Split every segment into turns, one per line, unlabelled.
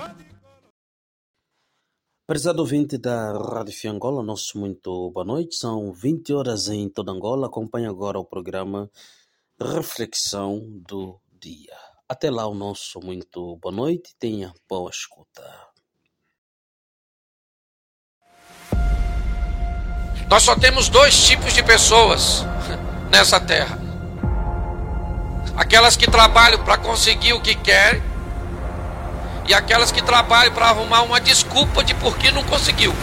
Prezado ouvinte da Rádio Fiangola, nosso muito boa noite. São 20 horas em toda Angola. Acompanhe agora o programa Reflexão do Dia. Até lá, o nosso muito boa noite. Tenha boa escuta.
Nós só temos dois tipos de pessoas nessa terra: aquelas que trabalham para conseguir o que querem e aquelas que trabalham para arrumar uma desculpa de por que não conseguiu.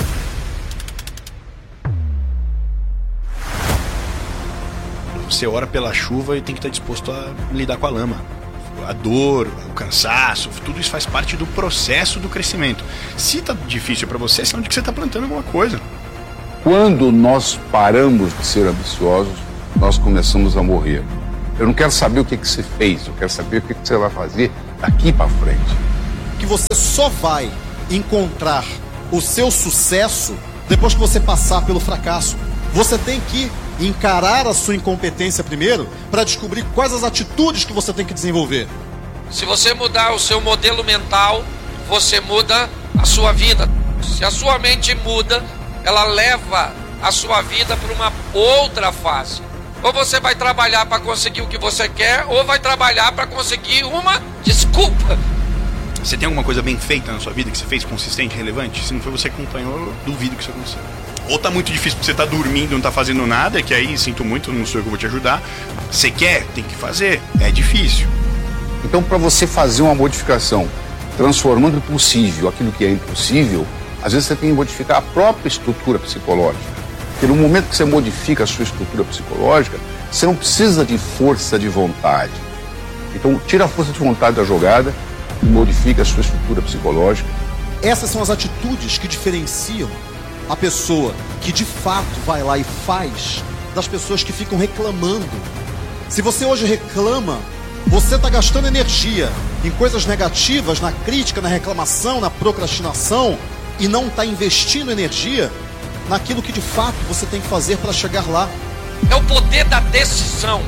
Você ora pela chuva e tem que estar disposto a lidar com a lama. A dor, o cansaço, tudo isso faz parte do processo do crescimento. Se tá difícil para você, é sinal de que você está plantando alguma coisa.
Quando nós paramos de ser ambiciosos, nós começamos a morrer. Eu não quero saber o que você fez, eu quero saber o que você vai fazer daqui para frente.
Que você só vai encontrar o seu sucesso depois que você passar pelo fracasso. Você tem que encarar a sua incompetência primeiro para descobrir quais as atitudes que você tem que desenvolver.
Se você mudar o seu modelo mental, você muda a sua vida. Se a sua mente muda, ela leva a sua vida para uma outra fase. Ou você vai trabalhar para conseguir o que você quer, ou vai trabalhar para conseguir uma desculpa.
Você tem alguma coisa bem feita na sua vida que você fez consistente, relevante? Se não foi você que acompanhou, eu duvido que isso aconteceu. Ou tá muito difícil porque você tá dormindo, não tá fazendo nada, que aí sinto muito, não sou eu que vou te ajudar. Você quer, tem que fazer, é difícil.
Então, para você fazer uma modificação, transformando possível aquilo que é impossível, às vezes você tem que modificar a própria estrutura psicológica. Porque no momento que você modifica a sua estrutura psicológica, você não precisa de força de vontade. Então, tira a força de vontade da jogada e modifica a sua estrutura psicológica.
Essas são as atitudes que diferenciam a pessoa que de fato vai lá e faz das pessoas que ficam reclamando. Se você hoje reclama, você está gastando energia em coisas negativas, na crítica, na reclamação, na procrastinação, e não está investindo energia naquilo que de fato você tem que fazer para chegar lá.
É o poder da decisão.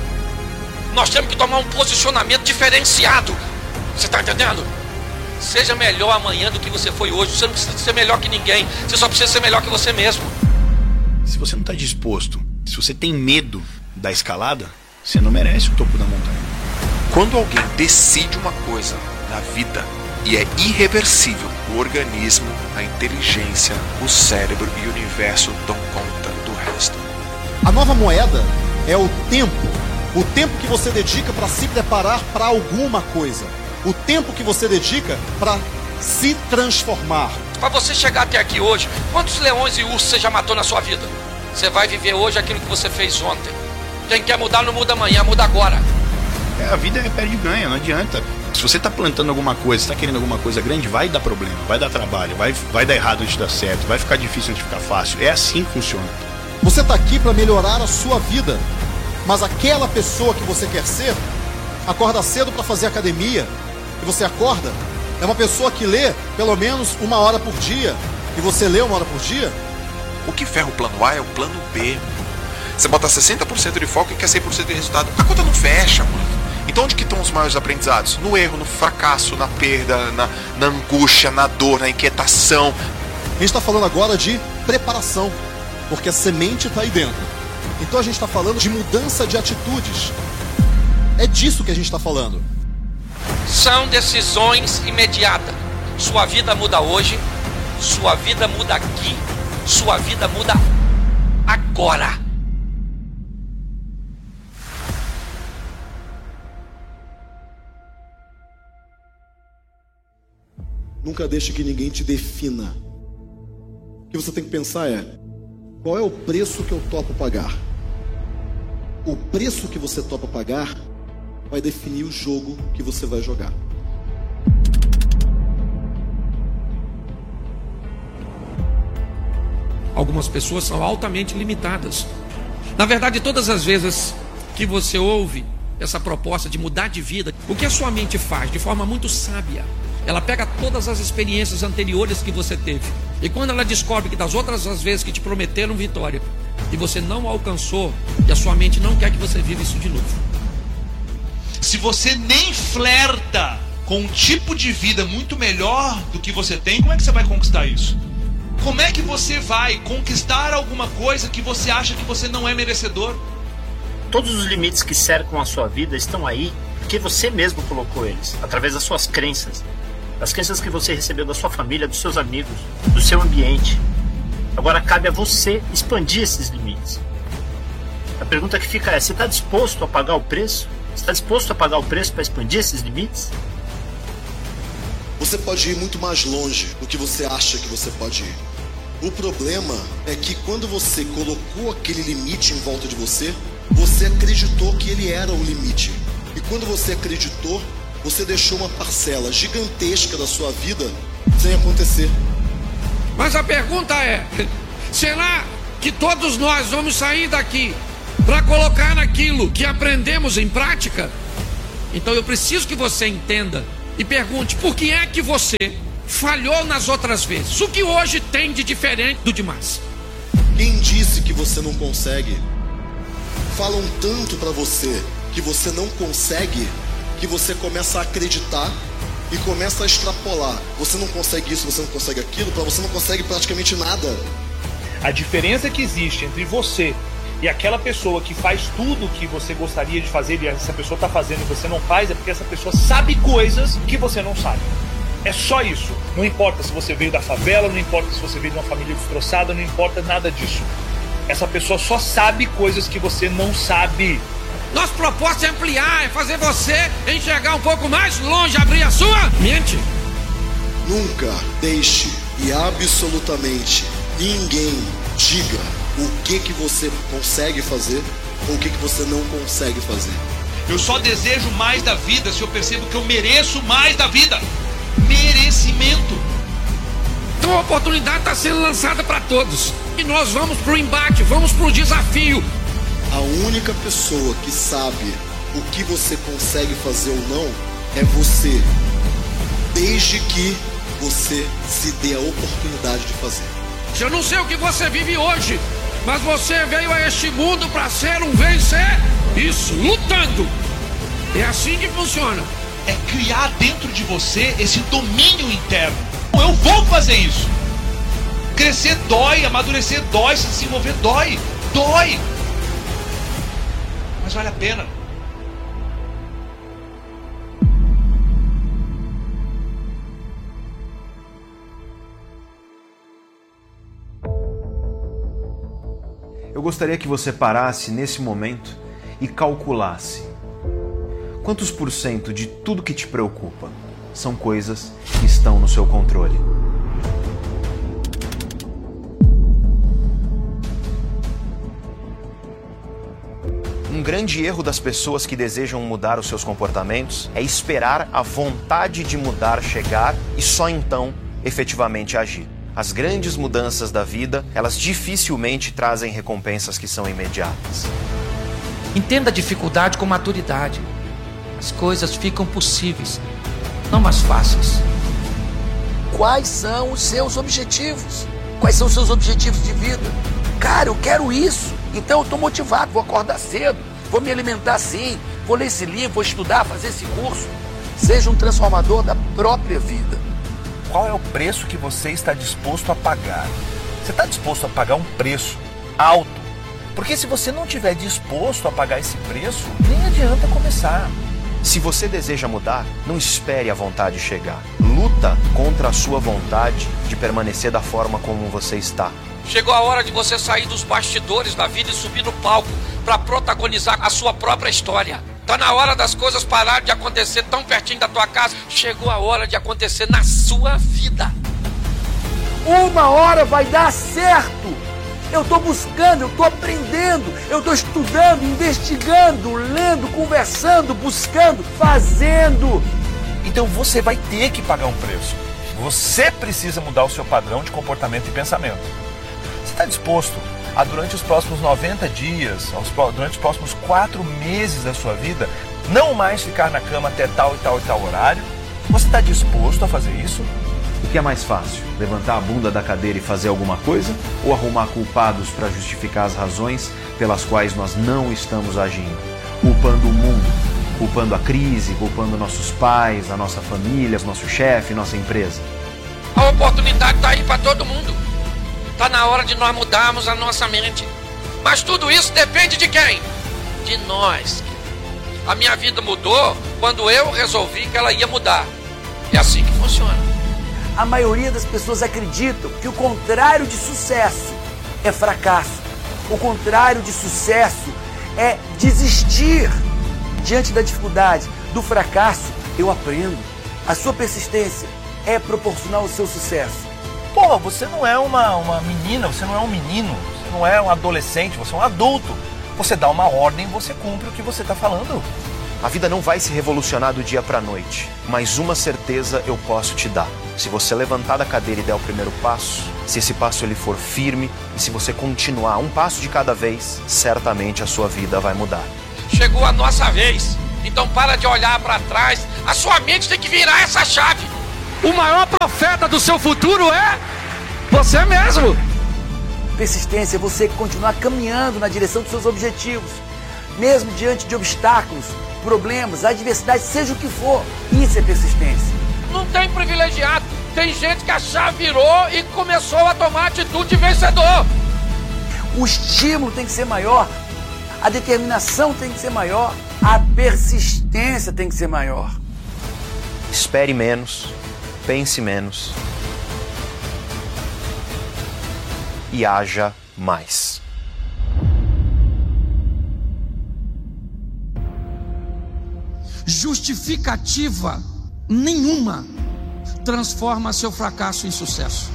Nós temos que tomar um posicionamento diferenciado. Você está entendendo? Seja melhor amanhã do que você foi hoje. Você não precisa ser melhor que ninguém. Você só precisa ser melhor que você mesmo.
Se você não está disposto, se você tem medo da escalada, você não merece o topo da montanha.
Quando alguém decide uma coisa na vida e é irreversível, o organismo, a inteligência, o cérebro e o universo dão conta do resto.
A nova moeda é o tempo. O tempo que você dedica para se preparar para alguma coisa. O tempo que você dedica para se transformar.
Para você chegar até aqui hoje, quantos leões e ursos você já matou na sua vida? Você vai viver hoje aquilo que você fez ontem. Quem quer mudar não muda amanhã, muda agora.
A vida é perde e ganha, não adianta. Se você está plantando alguma coisa, está querendo alguma coisa grande, vai dar problema, vai dar trabalho, vai dar errado antes de dar certo, vai ficar difícil antes de ficar fácil. É assim que funciona.
Você está aqui para melhorar a sua vida, mas aquela pessoa que você quer ser, acorda cedo para fazer academia, e você acorda, é uma pessoa que lê pelo menos 1 hora por dia, e você lê 1 hora por dia.
O que ferra o plano A é o plano B. Você bota 60% de foco e quer 100% de resultado. A conta não fecha, mano. Então onde que estão os maiores aprendizados? No erro, no fracasso, na perda, na angústia, na dor, na inquietação.
A gente está falando agora de preparação, porque a semente está aí dentro. Então a gente está falando de mudança de atitudes. É disso que a gente está falando.
São decisões imediatas. Sua vida muda hoje, sua vida muda aqui, sua vida muda agora.
Nunca deixe que ninguém te defina. O que você tem que pensar é: qual é o preço que eu topo pagar? O preço que você topa pagar vai definir o jogo que você vai jogar.
Algumas pessoas são altamente limitadas. Na verdade, todas as vezes que você ouve essa proposta de mudar de vida, o que a sua mente faz de forma muito sábia? Ela pega todas as experiências anteriores que você teve, e quando ela descobre que das outras as vezes que te prometeram vitória e você não alcançou, e a sua mente não quer que você viva isso de novo.
Se você nem flerta com um tipo de vida muito melhor do que você tem, como é que você vai conquistar isso? Como é que você vai conquistar alguma coisa que você acha que você não é merecedor?
Todos os limites que cercam a sua vida estão aí porque você mesmo colocou eles, através das suas crenças. Das crenças que você recebeu da sua família, dos seus amigos, do seu ambiente. Agora cabe a você expandir esses limites. A pergunta que fica é, você está disposto a pagar o preço? Você está disposto a pagar o preço para expandir esses limites?
Você pode ir muito mais longe do que você acha que você pode ir. O problema é que quando você colocou aquele limite em volta de você, você acreditou que ele era o limite. E quando você acreditou, você deixou uma parcela gigantesca da sua vida sem acontecer.
Mas a pergunta é, será que todos nós vamos sair daqui para colocar naquilo que aprendemos em prática? Então eu preciso que você entenda e pergunte, por que é que você falhou nas outras vezes? O que hoje tem de diferente do demais?
Quem disse que você não consegue? Falam tanto pra você que você não consegue, que você começa a acreditar e começa a extrapolar. Você não consegue isso, você não consegue aquilo, pra você não consegue praticamente nada.
A diferença que existe entre você e aquela pessoa que faz tudo o que você gostaria de fazer e essa pessoa está fazendo e você não faz, é porque essa pessoa sabe coisas que você não sabe. É só isso. Não importa se você veio da favela, não importa se você veio de uma família destroçada, não importa nada disso. Essa pessoa só sabe coisas que você não sabe.
Nossa proposta é ampliar, é fazer você enxergar um pouco mais longe, abrir a sua mente.
Nunca deixe e absolutamente ninguém diga o que você consegue fazer ou o que você não consegue fazer.
Eu só desejo mais da vida se eu percebo que eu mereço mais da vida. Merecimento.
Então a oportunidade está sendo lançada para todos. E nós vamos para o embate, vamos para o desafio.
A única pessoa que sabe o que você consegue fazer ou não é você. Desde que você se dê a oportunidade de fazer.
Eu não sei o que você vive hoje, mas você veio a este mundo para ser um vencer. Isso, lutando. É assim que funciona.
É criar dentro de você esse domínio interno. Eu vou fazer isso. Crescer dói, amadurecer dói, se desenvolver dói. Dói. Mas vale a pena.
Eu gostaria que você parasse nesse momento e calculasse quantos % de tudo que te preocupa são coisas que estão no seu controle. Um grande erro das pessoas que desejam mudar os seus comportamentos é esperar a vontade de mudar chegar e só então efetivamente agir. As grandes mudanças da vida, elas dificilmente trazem recompensas que são imediatas.
Entenda a dificuldade com maturidade. As coisas ficam possíveis, não mais fáceis.
Quais são os seus objetivos? Quais são os seus objetivos de vida? Cara, eu quero isso. Então eu estou motivado, vou acordar cedo, vou me alimentar assim, vou ler esse livro, vou estudar, fazer esse curso. Seja um transformador da própria vida.
Qual é o preço que você está disposto a pagar? Você está disposto a pagar um preço alto? Porque se você não estiver disposto a pagar esse preço, nem adianta começar.
Se você deseja mudar, não espere a vontade chegar. Luta contra a sua vontade de permanecer da forma como você está.
Chegou a hora de você sair dos bastidores da vida e subir no palco para protagonizar a sua própria história. Tá na hora das coisas pararem de acontecer tão pertinho da tua casa. Chegou a hora de acontecer na sua vida.
Uma hora vai dar certo. Eu estou buscando, eu estou aprendendo, eu estou estudando, investigando, lendo, conversando, buscando, fazendo.
Então você vai ter que pagar um preço. Você precisa mudar o seu padrão de comportamento e pensamento. Você está disposto a, durante os próximos 90 dias, durante os próximos 4 meses da sua vida, não mais ficar na cama até tal e tal e tal horário? Você está disposto a fazer isso?
O que é mais fácil? Levantar a bunda da cadeira e fazer alguma coisa? Ou arrumar culpados para justificar as razões pelas quais nós não estamos agindo? Culpando o mundo, culpando a crise, culpando nossos pais, a nossa família, o nosso chefe, nossa empresa.
A oportunidade está aí para todo mundo. Está na hora de nós mudarmos a nossa mente. Mas tudo isso depende de quem? De nós. A minha vida mudou quando eu resolvi que ela ia mudar. É assim que funciona.
A maioria das pessoas acreditam que o contrário de sucesso é fracasso. O contrário de sucesso é desistir. Diante da dificuldade, do fracasso, eu aprendo. A sua persistência é proporcional ao seu sucesso.
Pô, você não é uma menina, você não é um menino, você não é um adolescente, você é um adulto. Você dá uma ordem, você cumpre o que você está falando.
A vida não vai se revolucionar do dia para a noite, mas uma certeza eu posso te dar. Se você levantar da cadeira e der o primeiro passo, se esse passo ele for firme e se você continuar um passo de cada vez, certamente a sua vida vai mudar.
Chegou a nossa vez. Então para de olhar para trás. A sua mente tem que virar essa chave. O maior profeta do seu futuro é você mesmo.
Persistência é você continuar caminhando na direção dos seus objetivos, mesmo diante de obstáculos, problemas, adversidades, seja o que for. Isso é persistência.
Não tem privilegiado. Tem gente que a chave virou e começou a tomar atitude vencedor.
O estímulo tem que ser maior. A determinação tem que ser maior. A persistência tem que ser maior.
Espere menos, pense menos e haja mais.
Justificativa nenhuma transforma seu fracasso em sucesso.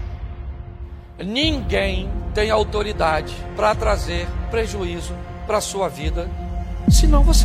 Ninguém tem autoridade para trazer prejuízo para a sua vida, senão você.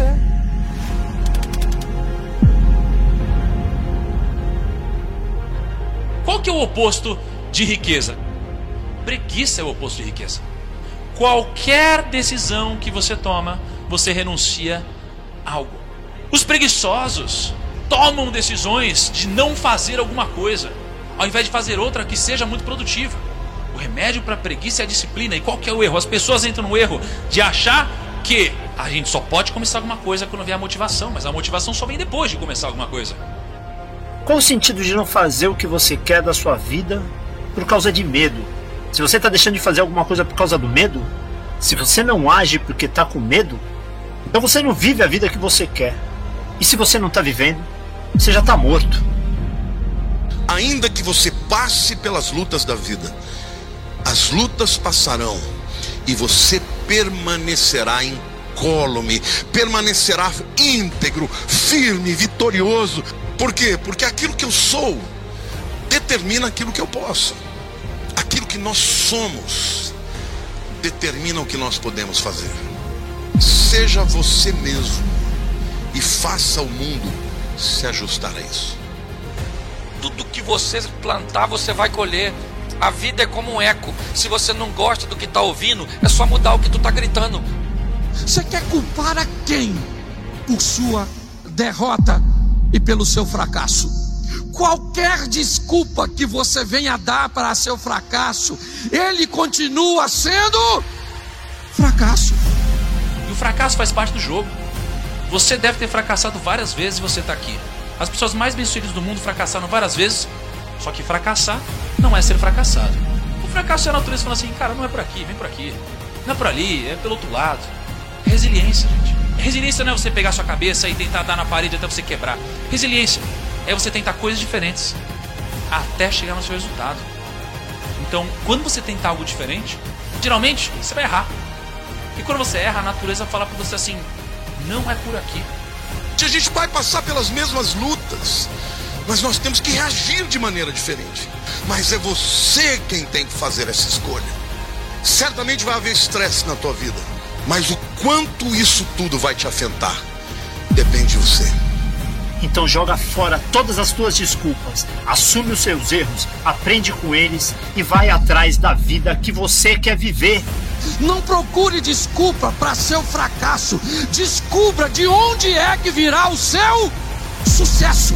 Qual que é o oposto de riqueza? Preguiça é o oposto de riqueza. Qualquer decisão que você toma, você renuncia a algo. Os preguiçosos tomam decisões de não fazer alguma coisa, ao invés de fazer outra que seja muito produtiva. O remédio para a preguiça é a disciplina. E qual que é o erro? As pessoas entram no erro de achar que a gente só pode começar alguma coisa quando vier a motivação, mas a motivação só vem depois de começar alguma coisa.
Qual o sentido de não fazer o que você quer da sua vida por causa de medo? Se você está deixando de fazer alguma coisa por causa do medo, se você não age porque está com medo, então você não vive a vida que você quer. E se você não está vivendo, você já está morto.
Ainda que você passe pelas lutas da vida, as lutas passarão e você permanecerá incólume, permanecerá íntegro, firme, vitorioso. Por quê? Porque aquilo que eu sou determina aquilo que eu posso. Aquilo que nós somos determina o que nós podemos fazer. Seja você mesmo e faça o mundo se ajustar a isso.
Tudo que você plantar, você vai colher. A vida é como um eco. Se você não gosta do que está ouvindo, é só mudar o que tu está gritando. Você quer culpar a quem por sua derrota e pelo seu fracasso? Qualquer desculpa que você venha dar para seu fracasso, ele continua sendo fracasso.
E o fracasso faz parte do jogo. Você deve ter fracassado várias vezes e você está aqui. As pessoas mais bem-sucedidas do mundo fracassaram várias vezes. Só que fracassar não é ser fracassado. O fracasso é a natureza falando assim, cara, não é por aqui, vem por aqui. Não é por ali, é pelo outro lado. É resiliência, gente. Resiliência não é você pegar sua cabeça e tentar dar na parede até você quebrar. Resiliência é você tentar coisas diferentes até chegar no seu resultado. Então, quando você tentar algo diferente, geralmente você vai errar. E quando você erra, a natureza fala pra você assim, não é por aqui.
A gente vai passar pelas mesmas lutas, mas nós temos que reagir de maneira diferente. Mas é você quem tem que fazer essa escolha. Certamente vai haver estresse na tua vida, mas o quanto isso tudo vai te afetar depende de você.
Então joga fora todas as tuas desculpas, assume os seus erros, aprende com eles e vai atrás da vida que você quer viver.
Não procure desculpa para seu fracasso. Descubra de onde é que virá o seu sucesso.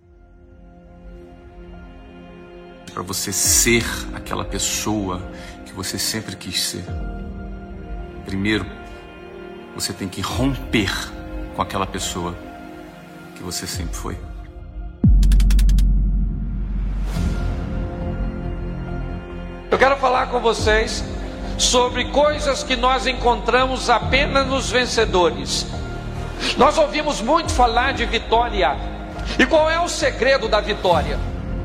Para você ser aquela pessoa que você sempre quis ser. Primeiro, você tem que romper com aquela pessoa que você sempre foi.
Eu quero falar com vocês sobre coisas que nós encontramos apenas nos vencedores. Nós ouvimos muito falar de vitória. E qual é o segredo da vitória?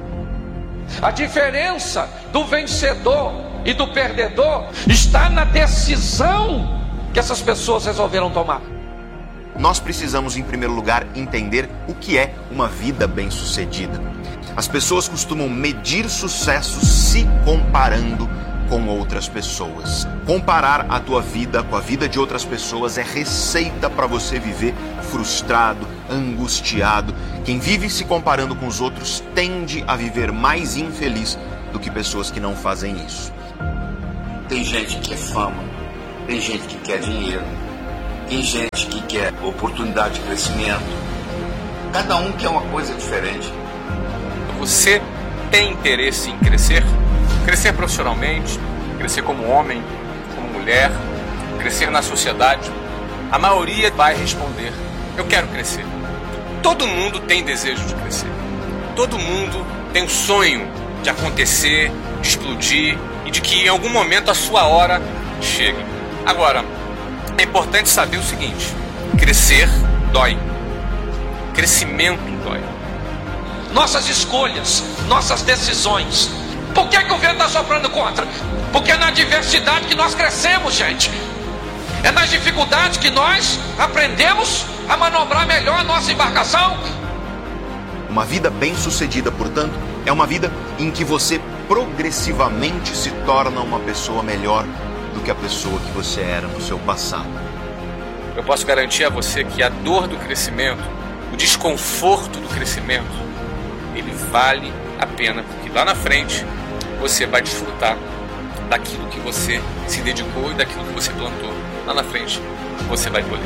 A diferença do vencedor e do perdedor está na decisão que essas pessoas resolveram tomar.
Nós precisamos, em primeiro lugar, entender o que é uma vida bem-sucedida. As pessoas costumam medir sucesso se comparando com outras pessoas. Comparar a tua vida com a vida de outras pessoas é receita para você viver frustrado, angustiado. Quem vive se comparando com os outros tende a viver mais infeliz do que pessoas que não fazem isso.
Tem gente que quer fama, tem gente que quer dinheiro, tem gente que quer oportunidade de crescimento. Cada um quer uma coisa diferente.
Você tem interesse em crescer? Crescer profissionalmente, crescer como homem, como mulher, crescer na sociedade? A maioria vai responder: eu quero crescer. Todo mundo tem desejo de crescer. Todo mundo tem um sonho de acontecer, de explodir e de que em algum momento a sua hora chegue. Agora, é importante saber o seguinte: crescer dói. Crescimento dói.
Nossas escolhas, nossas decisões. Por que o vento está soprando contra? Porque é na adversidade que nós crescemos, gente. É nas dificuldades que nós aprendemos a manobrar melhor a nossa embarcação.
Uma vida bem-sucedida, portanto, é uma vida em que você progressivamente se torna uma pessoa melhor do que a pessoa que você era no seu passado.
Eu posso garantir a você que a dor do crescimento, o desconforto do crescimento, ele vale a pena, porque lá na frente você vai desfrutar daquilo que você se dedicou e daquilo que você plantou. Lá na frente você vai colher.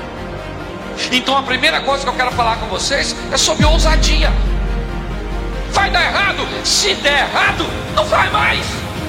Então a primeira coisa que eu quero falar com vocês é sobre ousadia. Vai dar errado? Se der errado, não vai mais.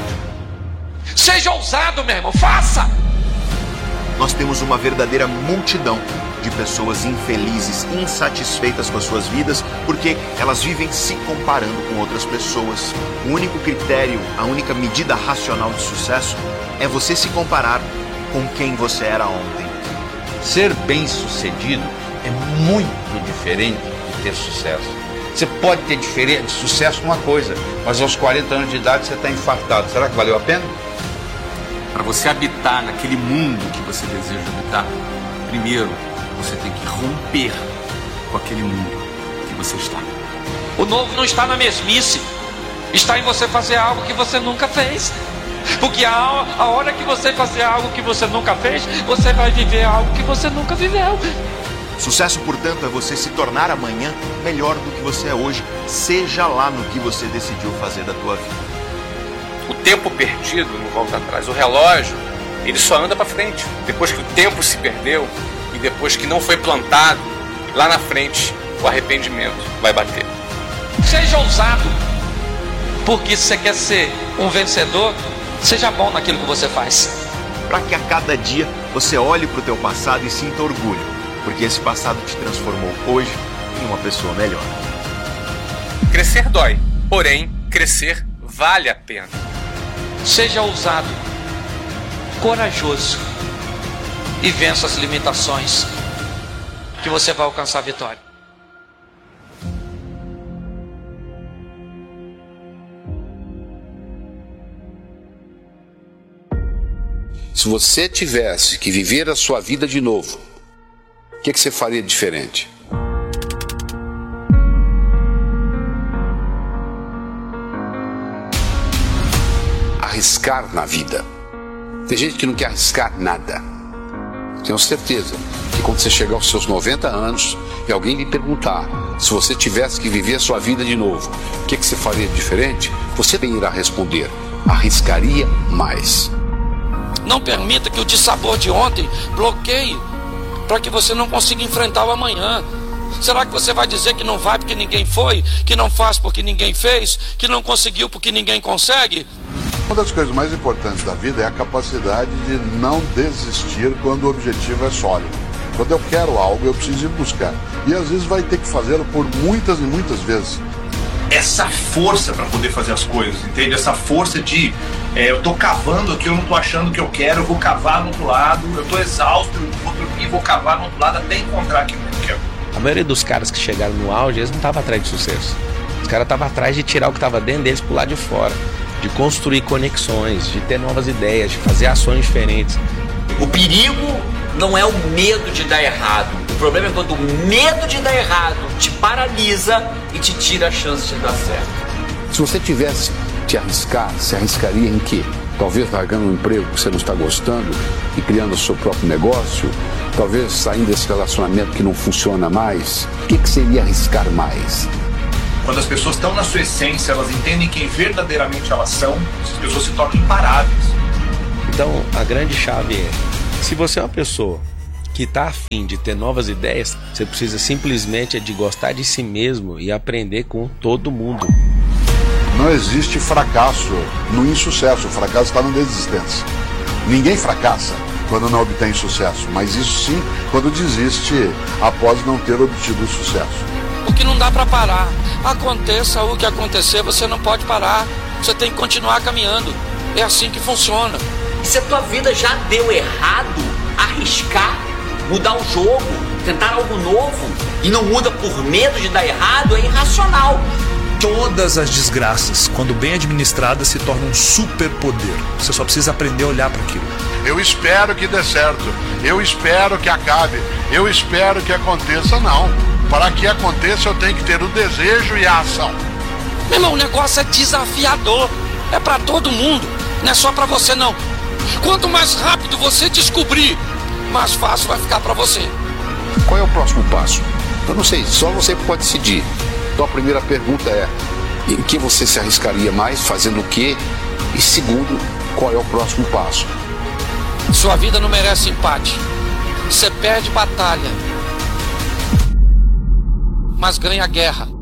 Seja ousado, meu irmão, faça.
Nós temos uma verdadeira multidão de pessoas infelizes, insatisfeitas com as suas vidas, porque elas vivem se comparando com outras pessoas. O único critério, a única medida racional de sucesso é você se comparar com quem você era ontem.
Ser bem-sucedido é muito diferente de ter sucesso. Você pode ter sucesso numa coisa, mas aos 40 anos de idade você está infartado. Será que valeu a pena?
Para você habitar naquele mundo que você deseja habitar, primeiro você tem que romper com aquele mundo que você está.
O novo não está na mesmice, está em você fazer algo que você nunca fez. Porque a hora que você fazer algo que você nunca fez, você vai viver algo que você nunca viveu.
Sucesso, portanto, é você se tornar amanhã melhor do que você é hoje, seja lá no que você decidiu fazer da tua vida.
O tempo perdido não volta atrás. O relógio, ele só anda para frente. Depois que o tempo se perdeu e depois que não foi plantado, lá na frente o arrependimento vai bater.
Seja ousado, porque se você quer ser um vencedor, seja bom naquilo que você faz.
Para que a cada dia você olhe para o teu passado e sinta orgulho, porque esse passado te transformou hoje em uma pessoa melhor.
Crescer dói, porém, crescer vale a pena.
Seja ousado, corajoso e vença as limitações, que você vai alcançar a vitória.
Se você tivesse que viver a sua vida de novo, o que você faria diferente? Arriscar na vida. Tem gente que não quer arriscar nada. Tenho certeza que quando você chegar aos seus 90 anos e alguém lhe perguntar se você tivesse que viver a sua vida de novo, o que você faria diferente? Você irá responder: arriscaria mais.
Não permita que o dissabor de ontem bloqueie para que você não consiga enfrentar o amanhã. Será que você vai dizer que não vai porque ninguém foi, que não faz porque ninguém fez, que não conseguiu porque ninguém consegue?
Uma das coisas mais importantes da vida é a capacidade de não desistir quando o objetivo é sólido. Quando eu quero algo, eu preciso ir buscar. E às vezes vai ter que fazê-lo por muitas e muitas vezes.
Essa força para poder fazer as coisas, entende? Essa força de eu tô cavando aqui, eu não tô achando o que eu quero, eu vou cavar no outro lado, eu tô exausto, eu vou dormir, vou cavar no outro lado até encontrar aquilo que eu quero.
A maioria dos caras que chegaram no auge, eles não estavam atrás de sucesso. Os caras estavam atrás de tirar o que estava dentro deles pro lado de fora, de construir conexões, de ter novas ideias, de fazer ações diferentes.
O perigo não é o medo de dar errado. O problema é quando o medo de dar errado te paralisa e te tira a chance de dar certo.
Se você tivesse que arriscar, se arriscaria em quê? Talvez largando um emprego que você não está gostando e criando o seu próprio negócio? Talvez saindo desse relacionamento que não funciona mais? O que seria arriscar mais?
Quando as pessoas estão na sua essência, elas entendem quem verdadeiramente elas são, as pessoas se tornam imparáveis.
Então, a grande chave é, se você é uma pessoa que está afim de ter novas ideias, você precisa simplesmente de gostar de si mesmo e aprender com todo mundo.
Não existe fracasso no insucesso, o fracasso está na desistência. Ninguém fracassa quando não obtém sucesso, mas isso sim quando desiste após não ter obtido o sucesso.
Porque não dá para parar. Aconteça o que acontecer, você não pode parar. Você tem que continuar caminhando. É assim que funciona.
E se a tua vida já deu errado, arriscar, mudar o jogo, tentar algo novo e não muda por medo de dar errado, é irracional.
Todas as desgraças, quando bem administradas, se tornam um superpoder. Você só precisa aprender a olhar para aquilo.
Eu espero que dê certo, eu espero que acabe, eu espero que aconteça. Não, para que aconteça eu tenho que ter o desejo e a ação.
Meu irmão, o negócio é desafiador, é para todo mundo, não é só para você não. Quanto mais rápido você descobrir, mais fácil vai ficar para você.
Qual é o próximo passo? Eu não sei, só você pode decidir. Então a primeira pergunta é, em que você se arriscaria mais, fazendo o quê? E segundo, qual é o próximo passo?
Sua vida não merece empate. Você perde batalha, mas ganha guerra.